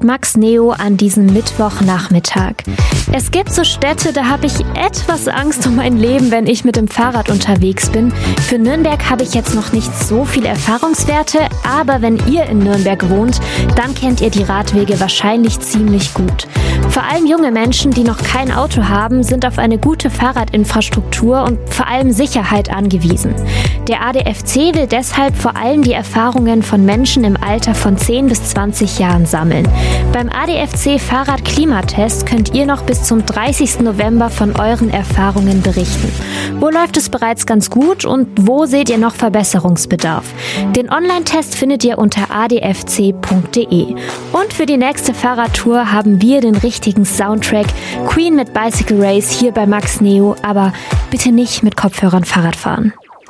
fragt Max Neo an diesem Mittwochnachmittag. Es gibt so Städte, da habe ich etwas Angst um mein Leben, wenn ich mit dem Fahrrad unterwegs bin. Für Nürnberg habe ich jetzt noch nicht so viele Erfahrungswerte, aber wenn ihr in Nürnberg wohnt, dann kennt ihr die Radwege wahrscheinlich ziemlich gut. Vor allem junge Menschen, die noch kein Auto haben, sind auf eine gute Fahrradinfrastruktur und vor allem Sicherheit angewiesen. Der ADFC will deshalb vor allem die Erfahrungen von Menschen im Alter von 10 bis 20 Jahren sammeln. Beim ADFC Fahrrad-Klimatest könnt ihr noch bis zum 30. November von euren Erfahrungen berichten. Wo läuft es bereits ganz gut und wo seht ihr noch Verbesserungsbedarf? Den Online-Test findet ihr unter adfc.de. Und für die nächste Fahrradtour haben wir den richtigen Soundtrack, Queen mit Bicycle Race hier bei Max Neo, aber bitte nicht mit Kopfhörern Fahrrad fahren.